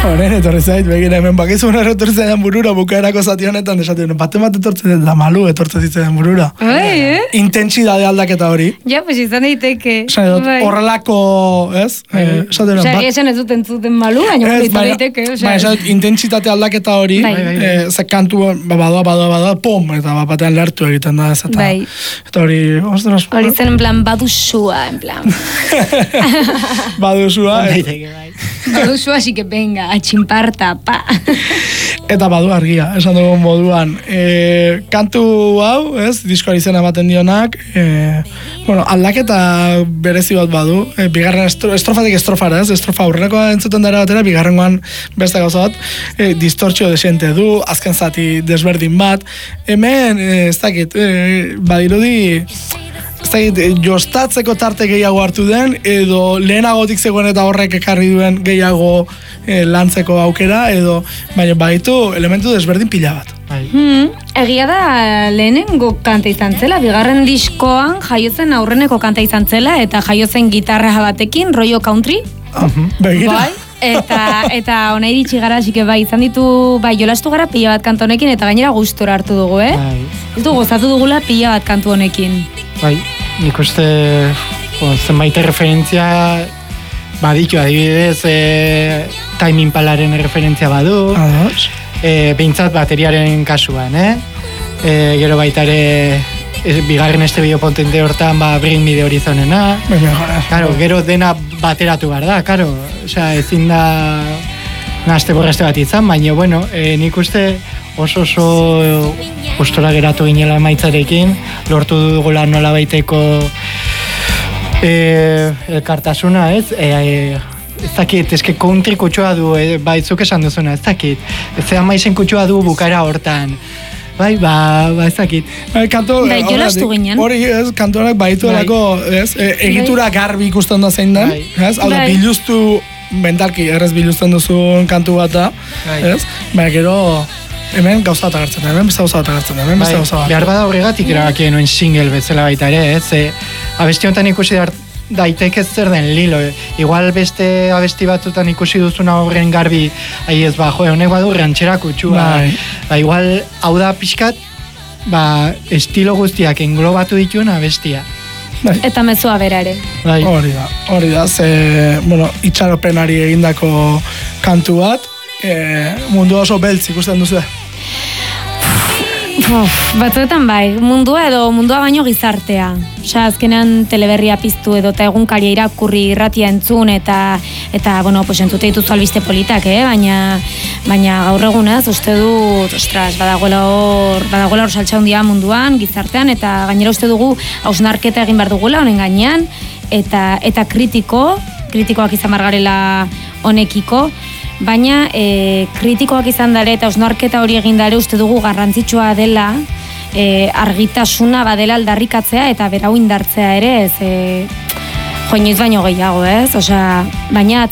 Honen etorri zait, begira hemen bakizun etorri zaidan burura bukaerako zati honetan, esaten, bat etortzen da malu etortzen zitzen burura. Intentsidade aldaketa hori. Ja, pues izan daiteke. Horrelako, ez? Esan ez duten zuten malu, baina izan daiteke. Intentsitate aldaketa hori, ze kantu badoa, pom, eta batean lertu egiten da ez. Eta hori, ostras. Hori zen, en plan, baduzua, en plan. Baduzua. Baduzua, así que venga, atxinparta, pa. Eta badu argia, esan dugun moduan. Kantu hau, ez, diskoari izena ematen dionak, aldaketa berezi bat badu, bigarren estrofatik estrofara, ez, estrofa aurrenekoa entzuten dara batera, bigarrengoan beste gauza bat, distortzio desente du, azken zati desberdin bat, hemen, ez dakit, badirudi, jostatzeko tarte gehiago hartu den, edo lehenagotik zegoen eta horrek ekarri duen gehiago lantzeko aukera, edo baina baditu elementu desberdin pila bat. Egia da lehenengo kanta izan zela, bigarren diskoan jaiotzen aurreneko kanta izan zela, eta jaiotzen gitarra batekin, rollo country. Begira. Eta ona iritsi gara, así que izan ditu, jolastu gara pila bat kantu honekin, eta gainera gustora hartu dugu, Ez du gozatu dugula pila bat kantu honekin. Nik uste zenbait referentzia baditu, adibidez Time Impalaren referentzia badu, behintzat bateriaren kasuan, gero baita ere bigarren estribillo potente hortan Bring Me the Horizonena, gero dena bateratu behar da, ezin da naste borraste bat izan, baina nik uste oso gustora geratu ginela emaitzarekin, lortu dugula nola baiteko elkartasuna, ez dakit, eske country kutsua du, baitzuk esan duzuna, ez dakit, zean maizen kutsua du bukaera hortan, ez dakit. Jolastu ginen. Hori, ez, kantorak baitu erako, egitura garbi ikusten da zein den, ez, hau da, biluztu, mentalki, errez biluzten duzun kantu bat da, ez, baina gero, hemen gauza bat agertzen da, hemen beste gauza bat agertzen da, hemen beste gauza bat. Behar bada horregatik erabakien nuen single bezala baita ere, abesti honetan ikusi daiteke zer den lilo, igual beste abesti batzutan ikusi duzuna horren garbi, honek badu rantxera kutsua, igual hau da pixkat, estilo guztiak englobatu dituen abestia. Eta mezua bera ere. Hori da, itxaropenari egindako kantu bat, mundu oso beltz ikusten duzu. Batzuetan mundua edo mundua baino gizartea. Azkenean teleberria piztu edo eta egunkaria irakurri irratia entzun eta entzute dituzu albiste politak, baina gaur egunez uste dut, badagoela hor saltza handia munduan, gizartean, eta gainera uste dugu hausnarketa egin behar dugula honen gainean, eta kritikoak izan margarela honekiko, baina kritikoak izan dare eta hausnarketa hori egin dare uste dugu garrantzitsua dela argitasuna badela aldarrikatzea eta berau indartzea ere, inoiz baino gehiago, baina